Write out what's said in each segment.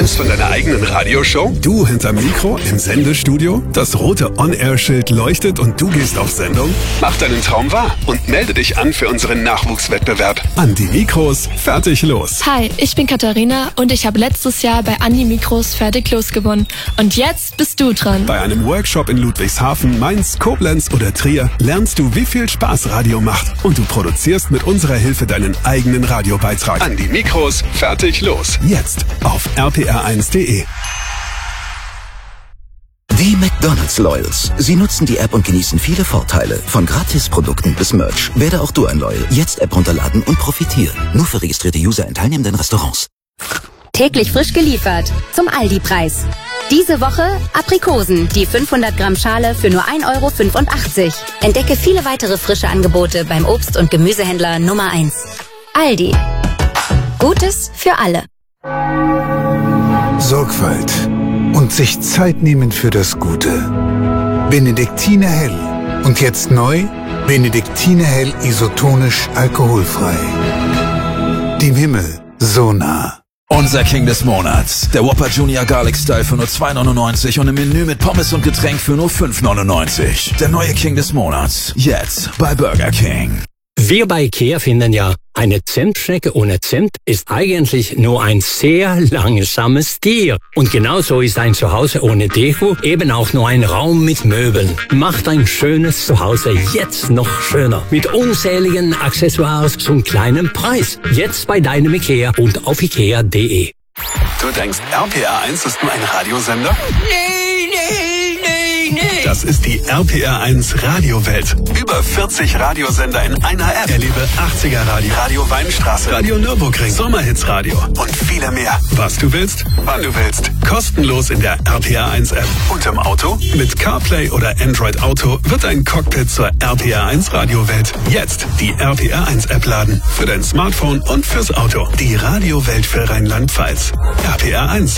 Träumst von deiner eigenen Radioshow? Du hinterm Mikro im Sendestudio? Das rote On-Air-Schild leuchtet und du gehst auf Sendung? Mach deinen Traum wahr und melde dich an für unseren Nachwuchswettbewerb. An die Mikros, fertig, los. Hi, ich bin Katharina und ich habe letztes Jahr bei Andi Mikros fertig los gewonnen. Und jetzt bist du dran. Bei einem Workshop in Ludwigshafen, Mainz, Koblenz oder Trier lernst du, wie viel Spaß Radio macht. Und du produzierst mit unserer Hilfe deinen eigenen Radiobeitrag. An die Mikros, fertig, los. Jetzt auf rpr1.de. Die McDonald's Loyals. Sie nutzen die App und genießen viele Vorteile. Von Gratisprodukten bis Merch. Werde auch du ein Loyal. Jetzt App runterladen und profitieren. Nur für registrierte User in teilnehmenden Restaurants. Täglich frisch geliefert. Zum Aldi-Preis. Diese Woche Aprikosen, die 500 Gramm Schale für nur 1,85 €. Entdecke viele weitere frische Angebote beim Obst- und Gemüsehändler Nummer 1. Aldi. Gutes für alle. Sorgfalt und sich Zeit nehmen für das Gute. Benediktiner Hell. Und jetzt neu, Benediktiner Hell isotonisch alkoholfrei. Dem Himmel so nah. Unser King des Monats. Der Whopper Junior Garlic Style für nur 2,99 € und im Menü mit Pommes und Getränk für nur 5,99 €. Der neue King des Monats. Jetzt bei Burger King. Wir bei IKEA finden ja, eine Zimtschnecke ohne Zimt ist eigentlich nur ein sehr langsames Tier. Und genauso ist ein Zuhause ohne Deko eben auch nur ein Raum mit Möbeln. Macht ein schönes Zuhause jetzt noch schöner. Mit unzähligen Accessoires zum kleinen Preis. Jetzt bei deinem IKEA und auf ikea.de. Du denkst, RPR1 ist nur ein Radiosender? Nee. Das ist die RPR1 Radiowelt. Über 40 Radiosender in einer App. Erlebe 80er Radio, Radio Weinstraße, Radio Nürburgring, Sommerhits Radio und viele mehr. Was du willst, wann du willst. Kostenlos in der RPR1 App. Und im Auto? Mit CarPlay oder Android Auto wird ein Cockpit zur RPR1 Radiowelt. Jetzt die RPR1 App laden. Für dein Smartphone und fürs Auto. Die Radiowelt für Rheinland-Pfalz. RPR1.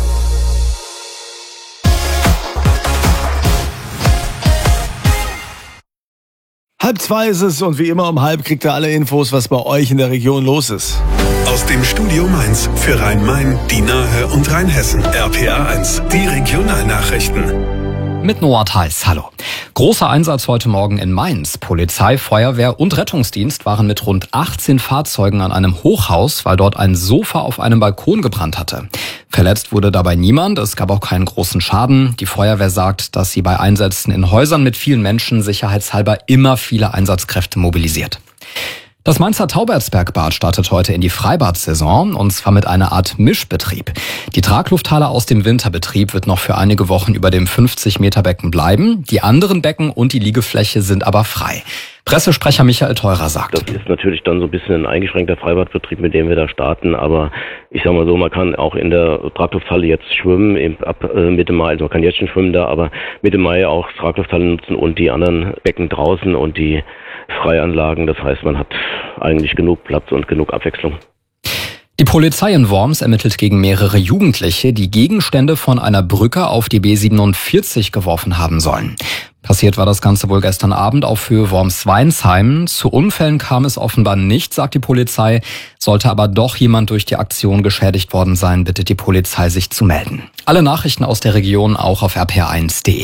1:30 ist es und wie immer um 1:30 kriegt ihr alle Infos, was bei euch in der Region los ist. Aus dem Studio Mainz für Rhein-Main, die Nahe und Rheinhessen. RPR1, die Regionalnachrichten. Mit Noah Theis, hallo. Großer Einsatz heute Morgen in Mainz. Polizei, Feuerwehr und Rettungsdienst waren mit rund 18 Fahrzeugen an einem Hochhaus, weil dort ein Sofa auf einem Balkon gebrannt hatte. Verletzt wurde dabei niemand, es gab auch keinen großen Schaden. Die Feuerwehr sagt, dass sie bei Einsätzen in Häusern mit vielen Menschen sicherheitshalber immer viele Einsatzkräfte mobilisiert. Das Mainzer Taubertsbergbad startet heute in die Freibad-Saison, und zwar mit einer Art Mischbetrieb. Die Traglufthalle aus dem Winterbetrieb wird noch für einige Wochen über dem 50-Meter-Becken bleiben. Die anderen Becken und die Liegefläche sind aber frei. Pressesprecher Michael Theurer sagt: Das ist natürlich dann so ein bisschen ein eingeschränkter Freibadbetrieb, mit dem wir da starten, aber ich sag mal so, man kann auch in der Traglufthalle jetzt schwimmen, ab Mitte Mai, also man kann jetzt schon schwimmen da, aber Mitte Mai auch Traglufthalle nutzen und die anderen Becken draußen und die Freianlagen, das heißt, man hat eigentlich genug Platz und genug Abwechslung. Die Polizei in Worms ermittelt gegen mehrere Jugendliche, die Gegenstände von einer Brücke auf die B47 geworfen haben sollen. Passiert war das Ganze wohl gestern Abend auf Höhe Worms-Weinsheim. Zu Unfällen kam es offenbar nicht, sagt die Polizei. Sollte aber doch jemand durch die Aktion geschädigt worden sein, bittet die Polizei, sich zu melden. Alle Nachrichten aus der Region auch auf rpr1.de.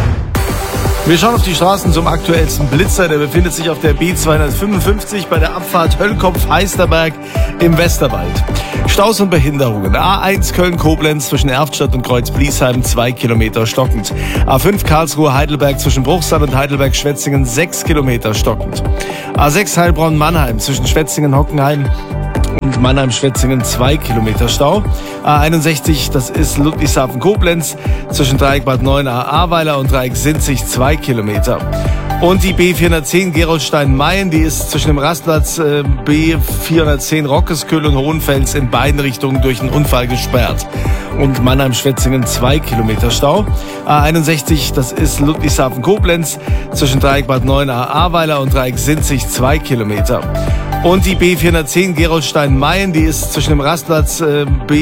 Wir schauen auf die Straßen zum aktuellsten Blitzer. Der befindet sich auf der B255 bei der Abfahrt Höllkopf-Heisterberg im Westerwald. Staus und Behinderungen. A1 Köln-Koblenz zwischen Erftstadt und Kreuz-Bliesheim 2 Kilometer stockend. A5 Karlsruhe-Heidelberg zwischen Bruchsal und Heidelberg-Schwetzingen 6 Kilometer stockend. A6 Heilbronn-Mannheim zwischen Schwetzingen-Hockenheim und Mannheim-Schwetzingen 2 Kilometer Stau. A61, das ist Ludwigshafen-Koblenz zwischen Dreieck Bad 9 Ahrweiler und Dreieck Sinzig 2 Kilometer. Und die B410 Gerolstein-Mayen, die ist zwischen dem Rastplatz B410 Rockesküll und Hohenfels in beiden Richtungen durch einen Unfall gesperrt. Und Mannheim-Schwetzingen 2 Kilometer Stau. A61, das ist Ludwigshafen-Koblenz zwischen Dreieck Bad 9 Ahrweiler und Dreieck Sinzig 2 Kilometer. Und die B410 Gerolstein-Mayen, die ist zwischen dem Rastplatz